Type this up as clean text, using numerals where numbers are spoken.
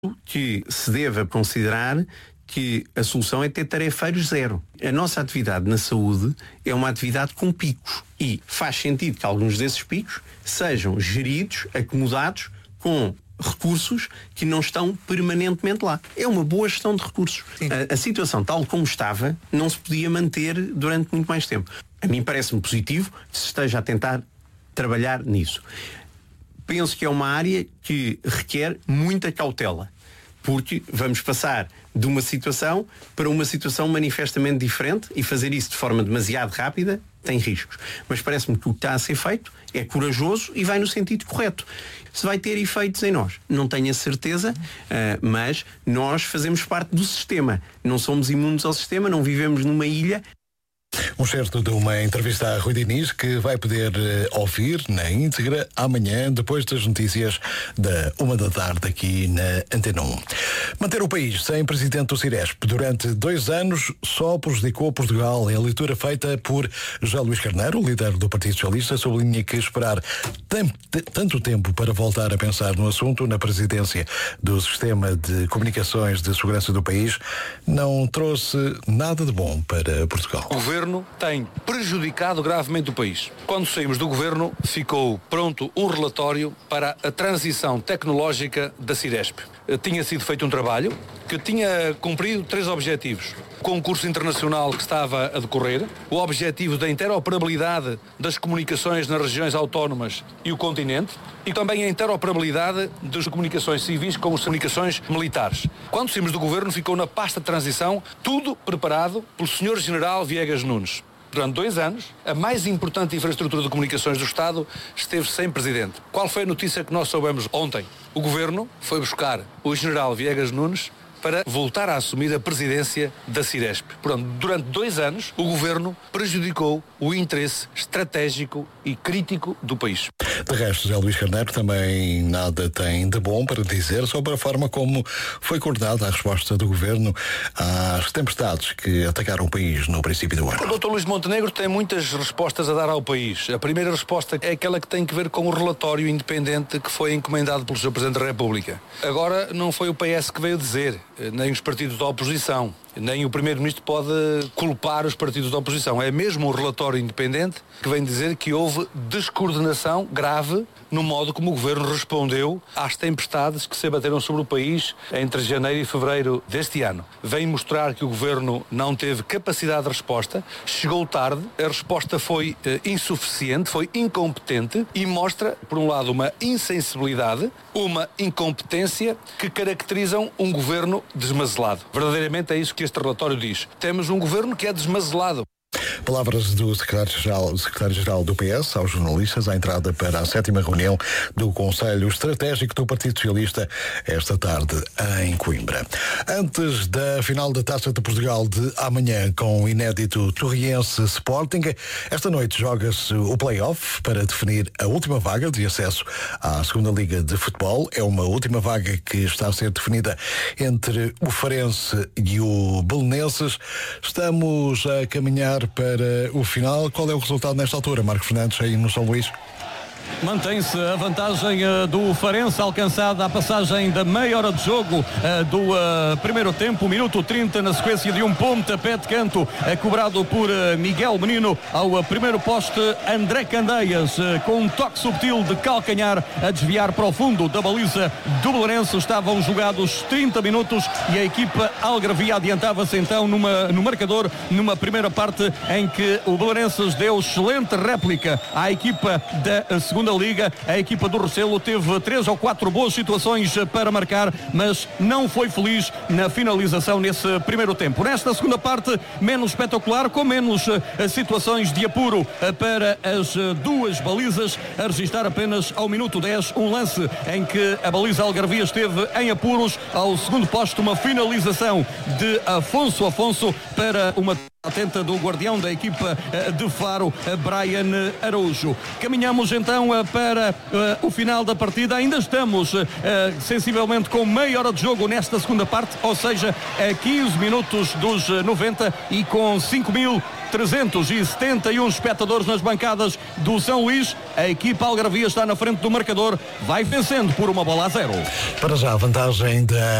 que se deva considerar que a solução é ter tarefeiros zero. A nossa atividade na saúde é uma atividade com picos e faz sentido que alguns desses picos sejam geridos, acomodados com recursos que não estão permanentemente lá. É uma boa gestão de recursos. A situação tal como estava não se podia manter durante muito mais tempo. A mim parece-me positivo que se esteja a tentar trabalhar nisso. Penso que é uma área que requer muita cautela, porque vamos passar de uma situação para uma situação manifestamente diferente e fazer isso de forma demasiado rápida tem riscos. Mas parece-me que o que está a ser feito é corajoso e vai no sentido correto. Se vai ter efeitos em nós, não tenho a certeza, mas nós fazemos parte do sistema. Não somos imunes ao sistema, não vivemos numa ilha. Um certo de uma entrevista a Rui Diniz que vai poder ouvir na íntegra amanhã, depois das notícias da 13h aqui na Antena 1. Manter o país sem presidente do Ciresp durante 2 anos só prejudicou Portugal. É a leitura feita por José Luís Carneiro, líder do Partido Socialista, sublinha que esperar tanto tempo para voltar a pensar no assunto na presidência do Sistema de Comunicações de Segurança do país não trouxe nada de bom para Portugal. O governo tem prejudicado gravemente o país. Quando saímos do governo, ficou pronto um relatório para a transição tecnológica da Ciresp. Tinha sido feito um trabalho que tinha cumprido 3 objetivos. O concurso internacional que estava a decorrer, o objetivo da interoperabilidade das comunicações nas regiões autónomas e o continente, e também a interoperabilidade das comunicações civis com as comunicações militares. Quando saímos do governo, ficou na pasta de transição tudo preparado pelo Sr. General Viegas Nunes. Durante 2 anos, a mais importante infraestrutura de comunicações do Estado esteve sem presidente. Qual foi a notícia que nós soubemos ontem? O Governo foi buscar o General Viegas Nunes para voltar a assumir a presidência da Ciresp. Portanto, durante 2 anos, o Governo prejudicou o interesse estratégico e crítico do país. De resto, José Luís Carneiro também nada tem de bom para dizer sobre a forma como foi coordenada a resposta do Governo às tempestades que atacaram o país no princípio do ano. O Dr. Luís Montenegro tem muitas respostas a dar ao país. A primeira resposta é aquela que tem que ver com o relatório independente que foi encomendado pelo Sr. Presidente da República. Agora, não foi o PS que veio dizer, nem os partidos da oposição, nem o Primeiro-Ministro pode culpar os partidos da oposição. É mesmo um relatório independente que vem dizer que houve descoordenação grave no modo como o Governo respondeu às tempestades que se abateram sobre o país entre janeiro e fevereiro deste ano. Vem mostrar que o Governo não teve capacidade de resposta, chegou tarde, a resposta foi insuficiente, foi incompetente e mostra, por um lado, uma insensibilidade, uma incompetência que caracterizam um Governo desmazelado. Verdadeiramente é isso que este relatório diz. Temos um Governo que é desmazelado. Palavras do secretário-geral do PS aos jornalistas à entrada para a 7ª reunião do Conselho Estratégico do Partido Socialista esta tarde em Coimbra. Antes da final da Taça de Portugal de amanhã com o inédito Torriense Sporting, esta noite joga-se o play-off para definir a última vaga de acesso à 2ª Liga de Futebol. É uma última vaga que está a ser definida entre o Farense e o Belenenses. Estamos a caminhar para o final. Qual é o resultado nesta altura, Marco Fernandes, aí no São Luís? Mantém-se a vantagem do Farense, alcançada a passagem da meia hora de jogo do primeiro tempo, minuto 30, na sequência de um pontapé de canto cobrado por Miguel Menino ao primeiro poste. André Candeias, com um toque subtil de calcanhar, a desviar para o fundo da baliza do Belenenses. Estavam jogados 30 minutos e a equipa algarvia adiantava-se então no marcador, numa primeira parte em que o Belenenses deu excelente réplica à equipa da segunda Liga. A equipa do Restelo teve 3 ou 4 boas situações para marcar, mas não foi feliz na finalização nesse primeiro tempo. Nesta segunda parte, menos espetacular, com menos situações de apuro para as 2 balizas, a registrar apenas ao minuto 10 um lance em que a baliza algarvia esteve em apuros. Ao segundo posto, uma finalização de Afonso para uma atenta do guardião da equipa de Faro, Brian Araújo. Caminhamos então para o final da partida. Ainda estamos sensivelmente com meia hora de jogo nesta segunda parte, ou seja, 15 minutos dos 90 e com 5.371 espectadores nas bancadas do São Luís. A equipa algarvia está na frente do marcador, vai vencendo por 1-0. Para já a vantagem da